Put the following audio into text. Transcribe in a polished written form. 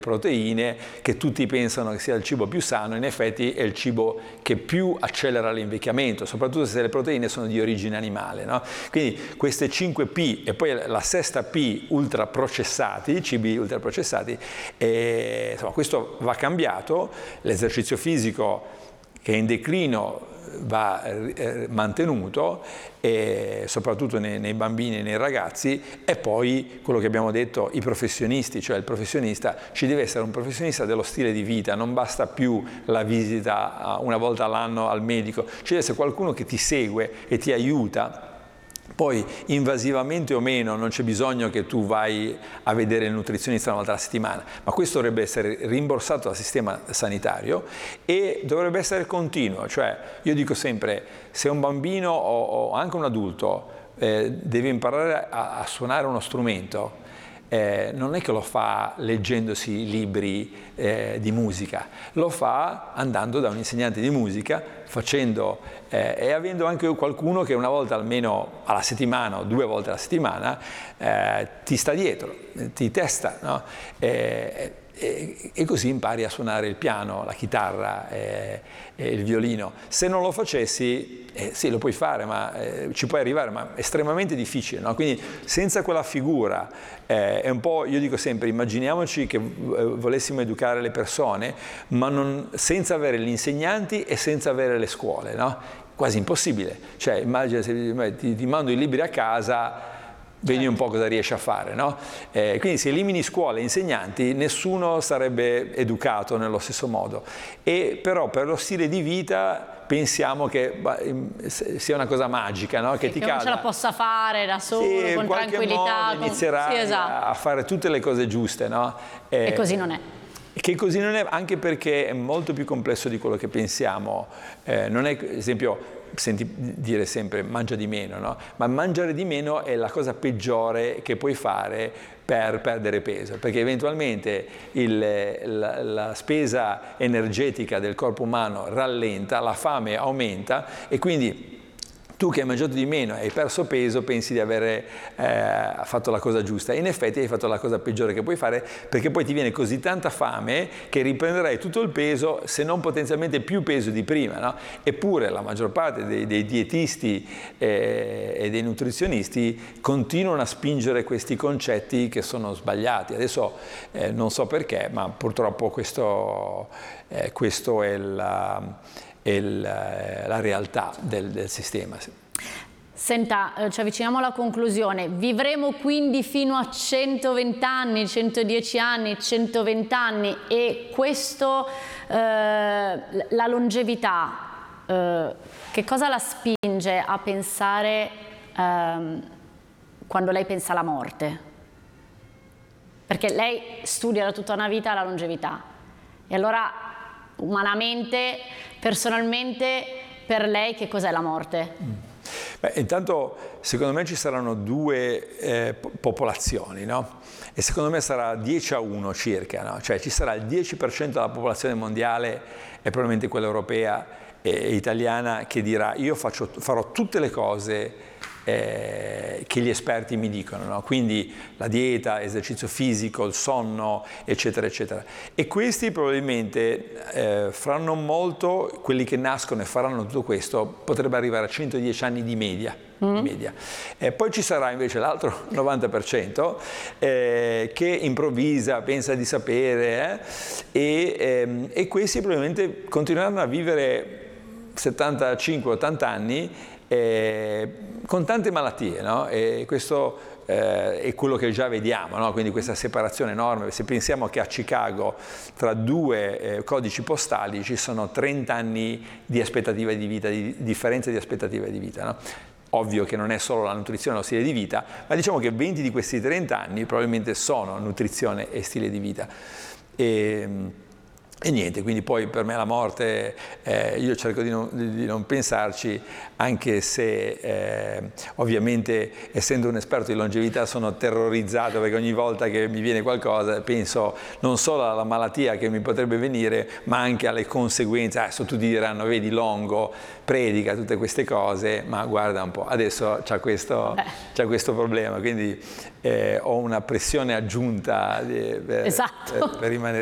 proteine, che tutti pensano che sia il cibo più sano, in effetti è il cibo che più accelera l'invecchiamento, soprattutto se le proteine sono di origine animale, no? Quindi queste 5 P e poi la sesta P, ultraprocessati, cibi ultraprocessati, insomma, questo va cambiato. L'esercizio fisico che è in declino va mantenuto, soprattutto nei bambini e nei ragazzi, e poi quello che abbiamo detto, i professionisti, cioè il professionista, ci deve essere un professionista dello stile di vita, non basta più la visita una volta all'anno al medico, ci deve essere qualcuno che ti segue e ti aiuta. Poi invasivamente o meno non c'è bisogno che tu vai a vedere il nutrizionista una volta alla settimana, ma questo dovrebbe essere rimborsato dal sistema sanitario e dovrebbe essere continuo. Cioè io dico sempre, se un bambino o anche un adulto deve imparare a suonare uno strumento, non è che lo fa leggendosi libri di musica, lo fa andando da un insegnante di musica, facendo e avendo anche qualcuno che una volta almeno alla settimana o 2 volte alla settimana ti sta dietro, ti testa, no? E così impari a suonare il piano, la chitarra e il violino. Se non lo facessi, sì, lo puoi fare, ma ci puoi arrivare, ma è estremamente difficile, no? Quindi senza quella figura è un po', io dico sempre, immaginiamoci che volessimo educare le persone, ma senza avere gli insegnanti e senza avere le scuole, no? Quasi impossibile. Cioè, immagina se ti mando i libri a casa, vedi un po' cosa riesci a fare, no? Quindi se elimini scuole e insegnanti, nessuno sarebbe educato nello stesso modo. Però per lo stile di vita pensiamo che sia una cosa magica, no? Che ti che cada. non ce la possa fare da solo, Sì, con tranquillità. Inizierai sì, esatto. a fare tutte le cose giuste, no? E così non è. Che così non è, anche perché è molto più complesso di quello che pensiamo. Non è, ad esempio, senti dire sempre mangia di meno, no? Ma mangiare di meno è la cosa peggiore che puoi fare per perdere peso, perché eventualmente la spesa energetica del corpo umano rallenta, la fame aumenta e quindi tu che hai mangiato di meno e hai perso peso pensi di avere fatto la cosa giusta. In effetti hai fatto la cosa peggiore che puoi fare, perché poi ti viene così tanta fame che riprenderai tutto il peso, se non potenzialmente più peso di prima, no? Eppure la maggior parte dei dietisti e dei nutrizionisti continuano a spingere questi concetti che sono sbagliati. Adesso non so perché, ma purtroppo questo è la realtà del sistema. Senta, ci avviciniamo alla conclusione. Vivremo quindi fino a 120 anni, 110 anni, 120 anni e questo, la longevità, che cosa la spinge a pensare quando lei pensa alla morte? Perché lei studia da tutta una vita la longevità e allora umanamente, personalmente, per lei che cos'è la morte? Beh, intanto secondo me ci saranno 2 popolazioni, no? E secondo me sarà 10-1 circa, no? Cioè ci sarà il 10% della popolazione mondiale e probabilmente quella europea e italiana che dirà io farò tutte le cose che gli esperti mi dicono, no? Quindi la dieta, esercizio fisico, il sonno, eccetera, eccetera. E questi probabilmente faranno molto, quelli che nascono e faranno tutto questo, potrebbe arrivare a 110 anni di media. Poi ci sarà invece l'altro 90% che improvvisa, pensa di sapere e questi probabilmente continueranno a vivere 75-80 anni con tante malattie, no? E questo è quello che già vediamo, no? Quindi questa separazione enorme. Se pensiamo che a Chicago tra 2 codici postali ci sono 30 anni di aspettativa di vita, di differenza di aspettativa di vita, no? Ovvio che non è solo la nutrizione o lo stile di vita, ma diciamo che 20 di questi 30 anni probabilmente sono nutrizione e stile di vita. E niente, quindi poi per me la morte, io cerco di non pensarci, anche se ovviamente essendo un esperto di longevità sono terrorizzato, perché ogni volta che mi viene qualcosa penso non solo alla malattia che mi potrebbe venire, ma anche alle conseguenze. Adesso tutti diranno, vedi Longo predica tutte queste cose, ma guarda un po', adesso c'ha questo problema, quindi ho una pressione aggiunta per rimanere